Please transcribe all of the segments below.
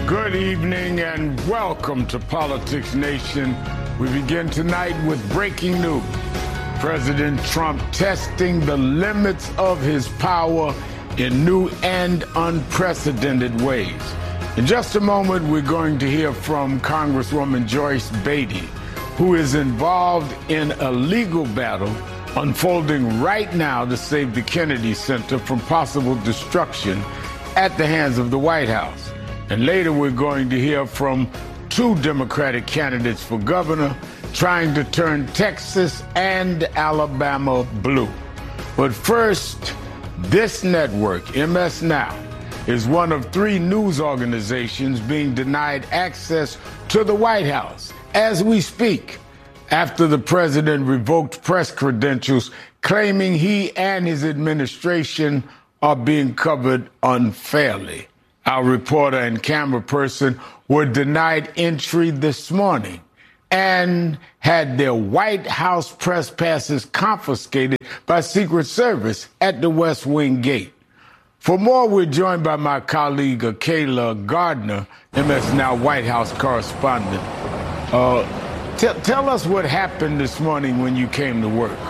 Good evening and welcome to Politics Nation. We begin tonight with breaking news. President Trump testing the limits of his power in new and unprecedented ways. In just a moment, we're going to hear from Congresswoman Joyce Beatty, who is involved in a legal battle unfolding right now to save the Kennedy Center from possible destruction at the hands of the White House. And later we're going to hear from two Democratic candidates for governor trying to turn Texas and Alabama blue. But first, this network, MS Now, is one of three news organizations being denied access to the White House as we speak, after the president revoked press credentials, claiming he and his administration are being covered unfairly. Our reporter and camera person were denied entry this morning and had their White House press passes confiscated by Secret Service at the West Wing gate. For more, we're joined by my colleague, Kayla Gardner, MS Now White House correspondent. Tell us what happened this morning when you came to work.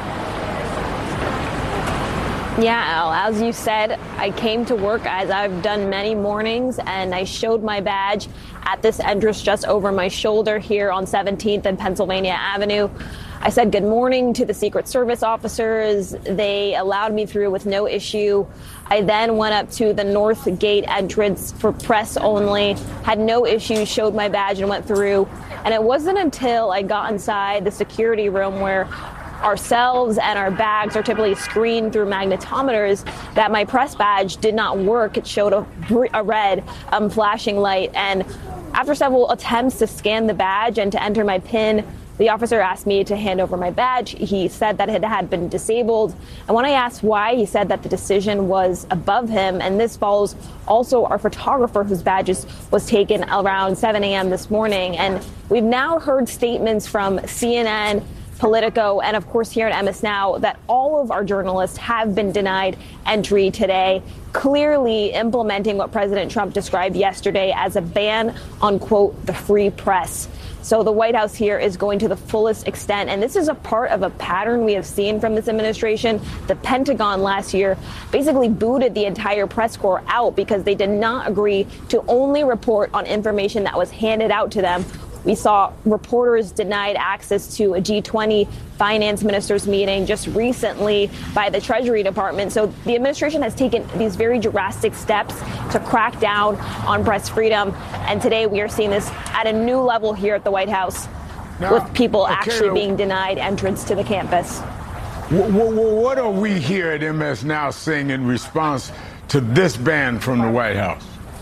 Yeah, Al, as you said, I came to work as I've done many mornings, and I showed my badge at this entrance just over my shoulder here on 17th and Pennsylvania Avenue. I said good morning to the Secret Service officers. They allowed me through with no issue. I then went up to the North Gate entrance for press only, had no issues, showed my badge and went through. And it wasn't until I got inside the security room where ourselves and our bags are typically screened through magnetometers that my press badge did not work. It showed a red flashing light. And after several attempts to scan the badge and to enter my PIN, the officer asked me to hand over my badge. He said that it had been disabled. And when I asked why, he said that the decision was above him. And this follows also our photographer whose badge was taken around 7 a.m. this morning. And we've now heard statements from CNN, Politico, and of course here at MS Now that all of our journalists have been denied entry today, clearly implementing what President Trump described yesterday as a ban on, quote, the free press. So the White House here is going to the fullest extent, and this is a part of a pattern we have seen from this administration. The Pentagon last year basically booted the entire press corps out because they did not agree to only report on information that was handed out to them. We saw reporters denied access to a G20 finance ministers meeting just recently by the Treasury Department. So the administration has taken these very drastic steps to crack down on press freedom. And today we are seeing this at a new level here at the White House, with people actually being denied entrance to the campus. What are we here at MS Now saying in response to this ban from the White House?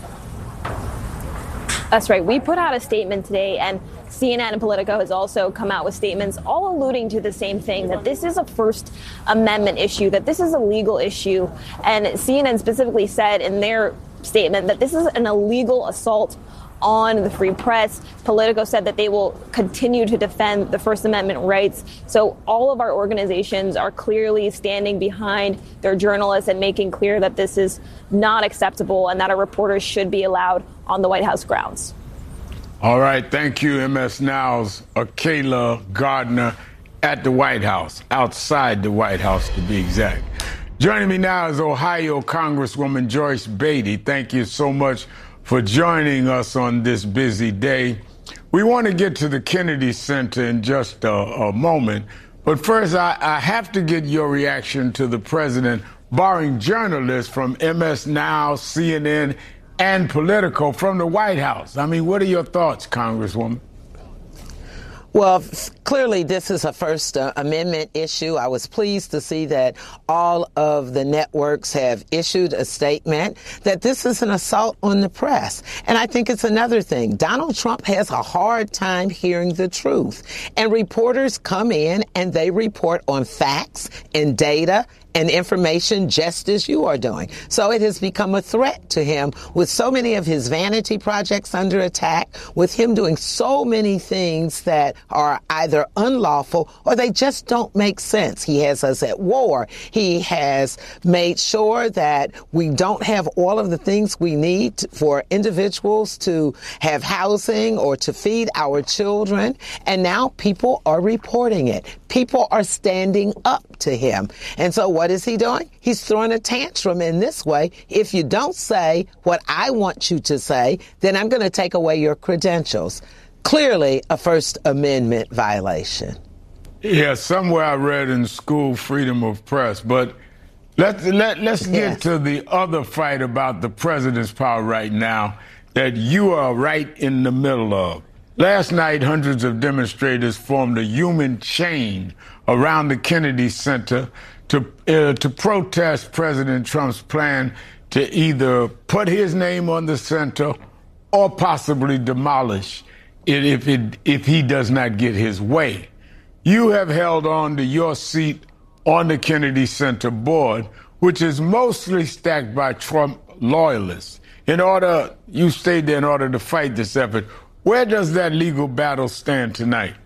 That's right. We put out a statement today, and CNN and Politico has also come out with statements all alluding to the same thing, that this is a First Amendment issue, that this is a legal issue. And CNN specifically said in their statement that this is an illegal assault on the free press. Politico said that they will continue to defend the First Amendment rights. So all of our organizations are clearly standing behind their journalists and making clear that this is not acceptable and that our reporters should be allowed on the White House grounds. All right. Thank you, MS Now's Kayla Gardner at the White House, outside the White House to be exact. Joining me now is Ohio Congresswoman Joyce Beatty. Thank you so much for joining us on this busy day. We want to get to the Kennedy Center in just a moment. But first, I have to get your reaction to the president barring journalists from MS Now, CNN, and Politico from the White House. I mean, what are your thoughts, Congresswoman? Well, clearly this is a First Amendment issue. I was pleased to see that all of the networks have issued a statement that this is an assault on the press. And I think it's another thing. Donald Trump has a hard time hearing the truth. And reporters come in and they report on facts and data and information just as you are doing. So it has become a threat to him with so many of his vanity projects under attack, with him doing so many things that are either unlawful or they just don't make sense. He has us at war. He has made sure that we don't have all of the things we need for individuals to have housing or to feed our children. And now people are reporting it. People are standing up to him. And so what is he doing? He's throwing a tantrum in this way. If you don't say what I want you to say, then I'm going to take away your credentials. Clearly a First Amendment violation. Yeah, somewhere I read in school freedom of press, but let's get to the other fight about the president's power right now that you are right in the middle of. Last night, hundreds of demonstrators formed a human chain around the Kennedy Center to protest President Trump's plan to either put his name on the center or possibly demolish it if he does not get his way. You have held on to your seat on the Kennedy Center board, which is mostly stacked by Trump loyalists. You stayed there in order to fight this effort. Where does that legal battle stand tonight?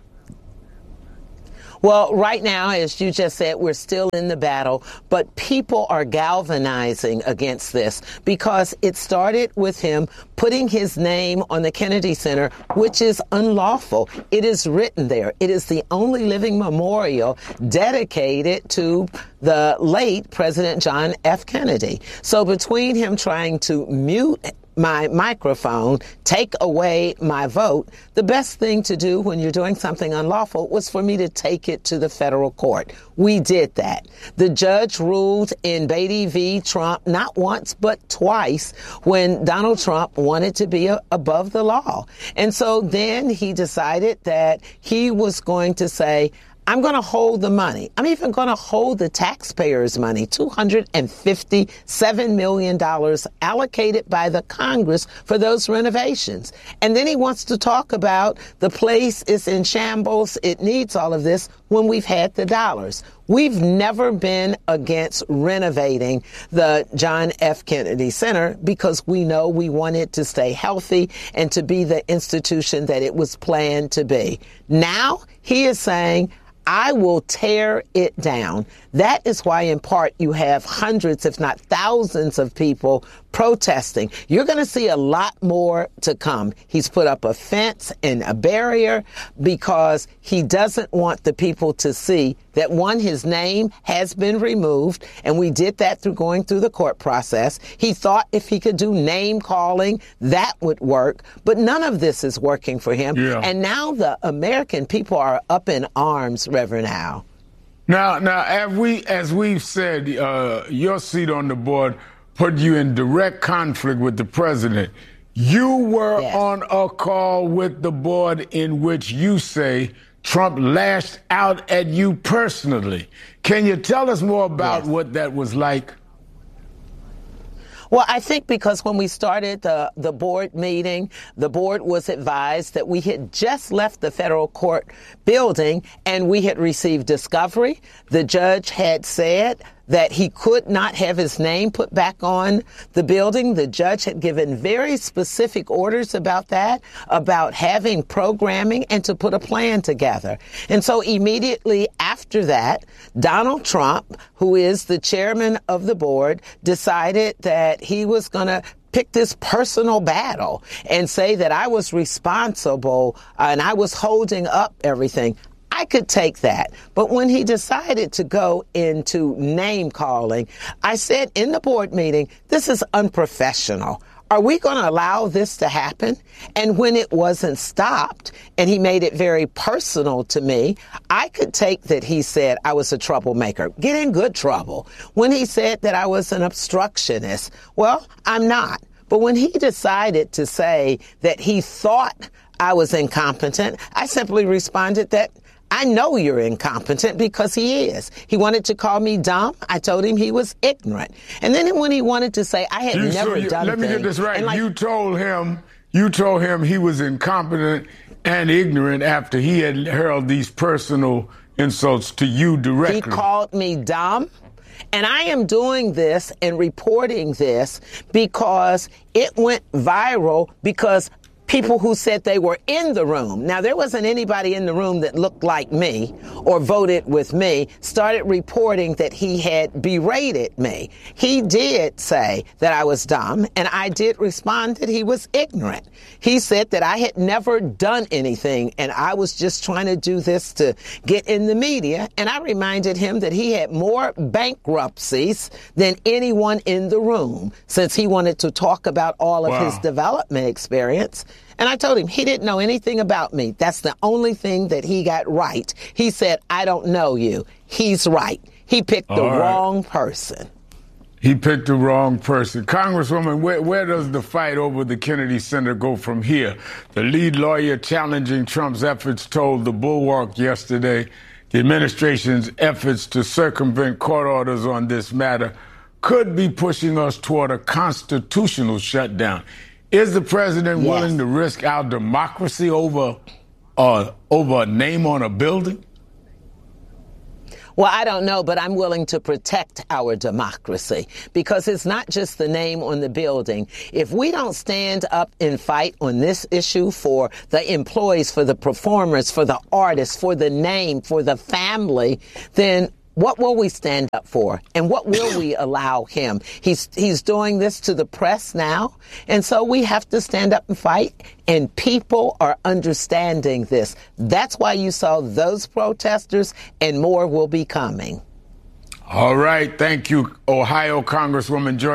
Well, right now, as you just said, we're still in the battle, but people are galvanizing against this because it started with him putting his name on the Kennedy Center, which is unlawful. It is written there. It is the only living memorial dedicated to the late President John F. Kennedy. So between him trying to mute my microphone, take away my vote, the best thing to do when you're doing something unlawful was for me to take it to the federal court. We did that. The judge ruled in Beatty v. Trump not once but twice when Donald Trump wanted to be above the law. And so then he decided that he was going to say, I'm going to hold the money. I'm even going to hold the taxpayers' money, $257 million allocated by the Congress for those renovations. And then he wants to talk about the place is in shambles. It needs all of this when we've had the dollars. We've never been against renovating the John F. Kennedy Center because we know we want it to stay healthy and to be the institution that it was planned to be. Now he is saying, I will tear it down. That is why, in part, you have hundreds, if not thousands of people protesting. You're going to see a lot more to come. He's put up a fence and a barrier because he doesn't want the people to see that, one, his name has been removed, and we did that through going through the court process. He thought if he could do name calling, that would work, but none of this is working for him. Yeah. And now the American people are up in arms, Reverend Al. Now, as we've said, your seat on the board put you in direct conflict with the president. You were on a call with the board in which you say Trump lashed out at you personally. Can you tell us more about what that was like? Well, I think because when we started the board meeting, the board was advised that we had just left the federal court building and we had received discovery. The judge had said that he could not have his name put back on the building. The judge had given very specific orders about that, about having programming and to put a plan together. And so immediately after that, Donald Trump, who is the chairman of the board, decided that he was going to pick this personal battle and say that I was responsible and I was holding up everything. I could take that. But when he decided to go into name calling, I said in the board meeting, this is unprofessional. Are we going to allow this to happen? And when it wasn't stopped and he made it very personal to me, I could take that he said I was a troublemaker, get in good trouble. When he said that I was an obstructionist, well, I'm not. But when he decided to say that he thought I was incompetent, I simply responded that I know you're incompetent because he is. He wanted to call me dumb. I told him he was ignorant. And then when he wanted to say I had never done Let me get this right. You told him he was incompetent and ignorant after he had hurled these personal insults to you directly. He called me dumb. And I am doing this and reporting this because it went viral because people who said they were in the room. Now, there wasn't anybody in the room that looked like me or voted with me, started reporting that he had berated me. He did say that I was dumb, and I did respond that he was ignorant. He said that I had never done anything, and I was just trying to do this to get in the media. And I reminded him that he had more bankruptcies than anyone in the room, since he wanted to talk about all of his development experience. And I told him he didn't know anything about me. That's the only thing that he got right. He said, I don't know you. He's right. He picked the wrong person. He picked the wrong person. Congresswoman, where does the fight over the Kennedy Center go from here? The lead lawyer challenging Trump's efforts told the Bulwark yesterday the administration's efforts to circumvent court orders on this matter could be pushing us toward a constitutional shutdown. Is the president willing to risk our democracy over a name on a building? Well, I don't know, but I'm willing to protect our democracy, because it's not just the name on the building. If we don't stand up and fight on this issue for the employees, for the performers, for the artists, for the name, for the family, then what will we stand up for? And what will we allow him? He's doing this to the press now. And so we have to stand up and fight. And people are understanding this. That's why you saw those protesters, and more will be coming. All right. Thank you, Ohio Congresswoman Joy.